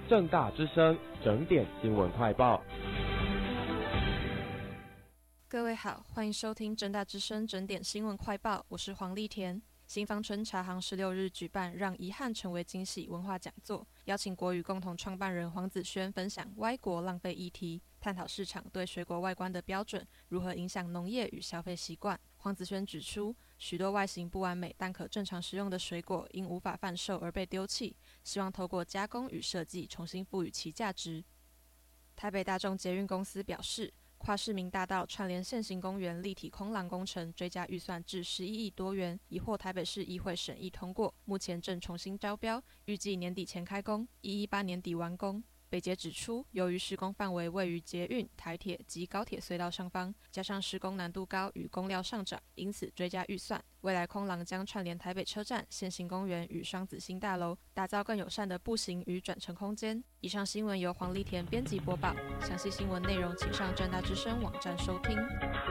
政大之声整点新闻快报。 各位好，欢迎收听政大之声整点新闻快报，我是黄丽田。新芳春茶行16日举办让遗憾成为惊喜文化讲座，邀请国语共同创办人黄子轩分享歪国浪费议题，探讨市场对水果外观的标准如何影响农业与消费习惯。黄子轩指出，许多外形不完美但可正常食用的水果因无法贩售而被丢弃，希望透过加工与设计重新赋予其价值。台北大众捷运公司表示，跨市民大道串联现行公园立体空廊工程追加预算至11亿多元，已获台北市议会审议通过，目前正重新招标，预计年底前开工，118年底完工。北捷指出，由于施工范围位于捷运、台铁及高铁隧道上方，加上施工难度高与工料上涨，因此追加预算。未来空廊将串联台北车站、现行公园与双子星大楼，打造更友善的步行与转乘空间。以上新闻由黄丽田编辑播报，详细新闻内容请上政大之声网站收听。